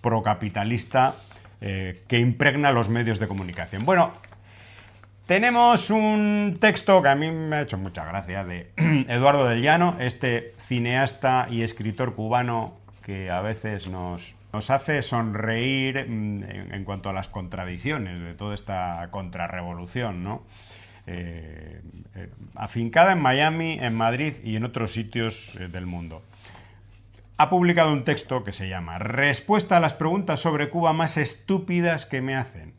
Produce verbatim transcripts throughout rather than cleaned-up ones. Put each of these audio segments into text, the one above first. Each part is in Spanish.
procapitalista eh, que impregna los medios de comunicación. Bueno, tenemos un texto que a mí me ha hecho mucha gracia de Eduardo del Llano, este cineasta y escritor cubano que a veces nos, nos hace sonreír en, en cuanto a las contradicciones de toda esta contrarrevolución, ¿no? Eh, eh, afincada en Miami, en Madrid y en otros sitios eh, del mundo. Ha publicado un texto que se llama Respuesta a las preguntas sobre Cuba más estúpidas que me hacen.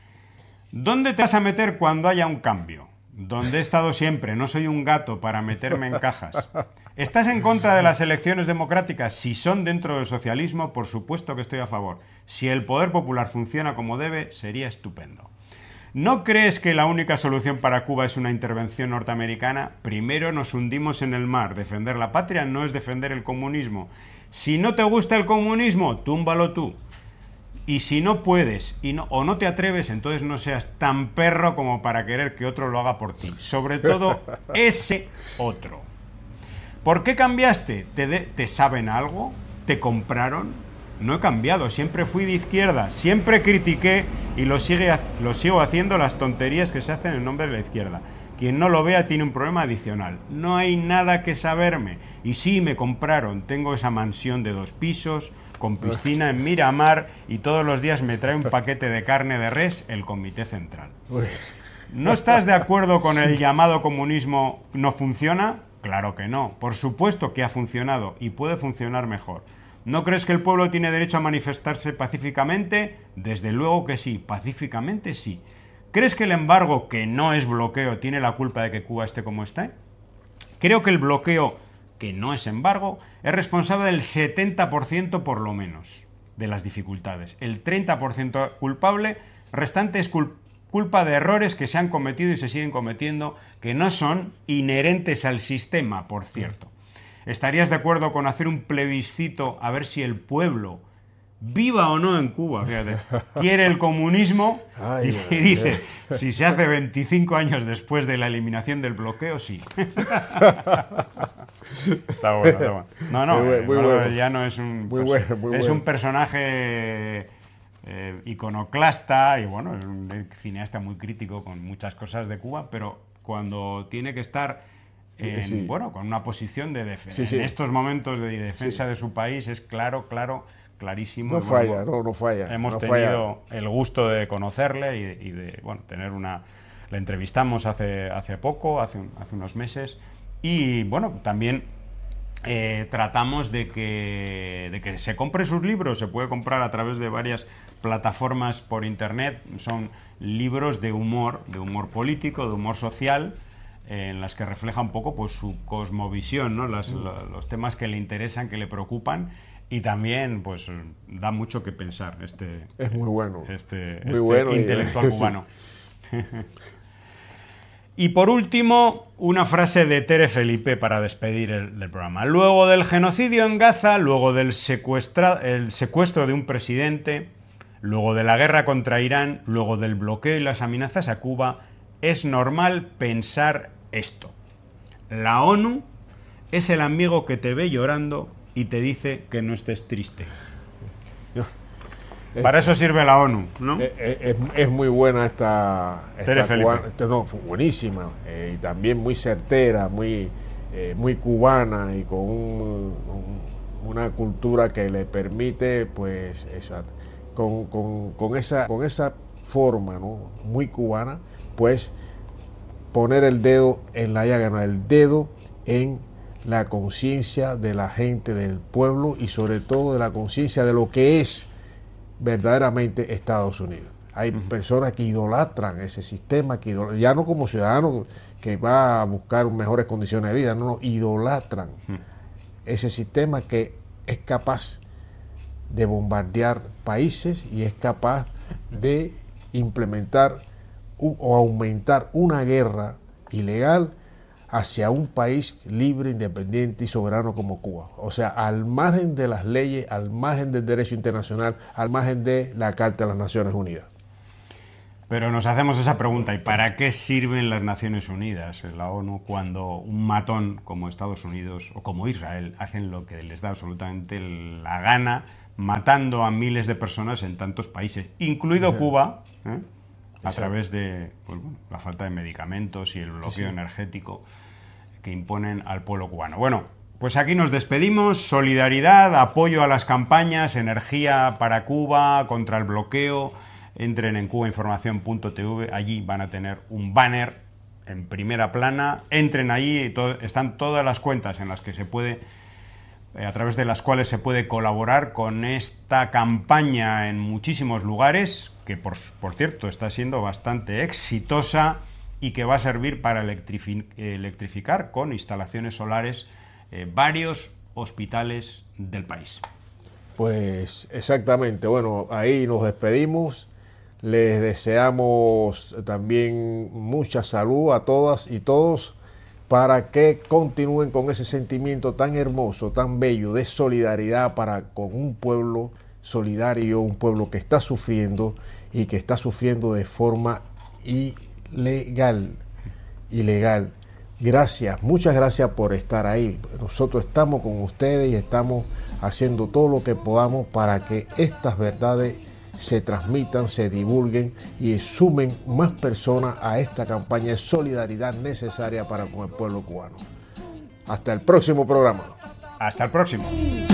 ¿Dónde te vas a meter cuando haya un cambio? Donde he estado siempre, no soy un gato para meterme en cajas. ¿Estás en contra de las elecciones democráticas? Si son dentro del socialismo, por supuesto que estoy a favor. Si el poder popular funciona como debe, sería estupendo. ¿No crees que la única solución para Cuba es una intervención norteamericana? Primero nos hundimos en el mar. Defender la patria no es defender el comunismo. Si no te gusta el comunismo, túmbalo tú. Y si no puedes y no, o no te atreves, entonces no seas tan perro como para querer que otro lo haga por ti. Sobre todo, ese otro. ¿Por qué cambiaste? ¿Te, de, ¿Te saben algo? ¿Te compraron? No he cambiado, siempre fui de izquierda, siempre critiqué y lo, sigue, lo sigo haciendo las tonterías que se hacen en nombre de la izquierda. Quien no lo vea tiene un problema adicional. No hay nada que saberme. Y sí, me compraron. Tengo esa mansión de dos pisos, con piscina en Miramar, y todos los días me trae un paquete de carne de res el Comité Central. ¿No estás de acuerdo con el llamado comunismo no funciona? Claro que no. Por supuesto que ha funcionado y puede funcionar mejor. ¿No crees que el pueblo tiene derecho a manifestarse pacíficamente? Desde luego que sí, pacíficamente sí. ¿Crees que el embargo, que no es bloqueo, tiene la culpa de que Cuba esté como está? Creo que el bloqueo, que no es embargo, es responsable del setenta por ciento por lo menos de las dificultades. El treinta por ciento culpable restante es cul- culpa de errores que se han cometido y se siguen cometiendo, que no son inherentes al sistema, por cierto. ¿Estarías de acuerdo con hacer un plebiscito a ver si el pueblo, viva o no en Cuba, fíjate, quiere el comunismo? Ay, y dice, si se hace veinticinco años después de la eliminación del bloqueo, sí. Está bueno, está bueno. No, no, muy, muy bueno. El Llano es un, muy pues, bueno, muy es bueno. un personaje eh, iconoclasta y bueno, es un cineasta muy crítico con muchas cosas de Cuba, pero cuando tiene que estar en, sí. bueno, con una posición de defensa, sí, sí. en estos momentos de defensa sí. de su país, es claro, claro, clarísimo. No falla, no, no falla. Hemos no tenido falla. el gusto de conocerle y, y de, bueno, tener una... La entrevistamos hace, hace poco, hace, un, hace unos meses, y bueno, también eh, tratamos de que, de que se compre sus libros. Se puede comprar a través de varias plataformas por internet. Son libros de humor, de humor político, de humor social, en las que refleja un poco pues su cosmovisión, ¿no? Las, mm. lo, los temas que le interesan, que le preocupan, y también pues da mucho que pensar este, es muy bueno, este, muy este bueno intelectual y, cubano. Sí. Y por último, una frase de Tere Felipe para despedir el, del programa. Luego del genocidio en Gaza, luego del secuestra, el secuestro de un presidente, luego de la guerra contra Irán, luego del bloqueo y las amenazas a Cuba, es normal pensar esto. La ONU es el amigo que te ve llorando y te dice que no estés triste. Para eso sirve la ONU, ¿no? Es, es, es muy buena esta... esta cubana, esta, no, buenísima. Eh, y también muy certera, muy, eh, muy cubana y con un, un, una cultura que le permite, pues, eso, con, con, con, esa, con esa forma, ¿no? Muy cubana, pues, poner el dedo en la llaga, ¿no? El dedo en la conciencia de la gente, del pueblo, y sobre todo de la conciencia de lo que es verdaderamente Estados Unidos. Hay uh-huh. personas que idolatran ese sistema, que idolatran, ya no como ciudadano que va a buscar mejores condiciones de vida, no, no, idolatran uh-huh. ese sistema que es capaz de bombardear países y es capaz de implementar un, o aumentar una guerra ilegal hacia un país libre, independiente y soberano como Cuba. O sea, al margen de las leyes, al margen del derecho internacional, al margen de la Carta de las Naciones Unidas. Pero nos hacemos esa pregunta, ¿y para qué sirven las Naciones Unidas, la ONU, cuando un matón como Estados Unidos o como Israel hacen lo que les da absolutamente la gana matando a miles de personas en tantos países, incluido uh-huh. Cuba, ¿eh? a Exacto. través de pues, bueno, la falta de medicamentos y el bloqueo sí, sí. energético que imponen al pueblo cubano. Bueno, pues aquí nos despedimos. Solidaridad, apoyo a las campañas, energía para Cuba, contra el bloqueo. Entren en cubainformación punto t v, allí van a tener un banner en primera plana. Entren allí, to- están todas las cuentas en las que se puede, eh, a través de las cuales se puede colaborar con esta campaña en muchísimos lugares, que por, por cierto está siendo bastante exitosa y que va a servir para electrifi- electrificar con instalaciones solares eh, varios hospitales del país. Pues exactamente, bueno, ahí nos despedimos. Les deseamos también mucha salud a todas y todos para que continúen con ese sentimiento tan hermoso, tan bello de solidaridad para con un pueblo solidario, un pueblo que está sufriendo y que está sufriendo de forma ilegal, ilegal. Gracias, muchas gracias por estar ahí. Nosotros estamos con ustedes y estamos haciendo todo lo que podamos para que estas verdades se transmitan, se divulguen y sumen más personas a esta campaña de solidaridad necesaria para con el pueblo cubano. Hasta el próximo programa. Hasta el próximo.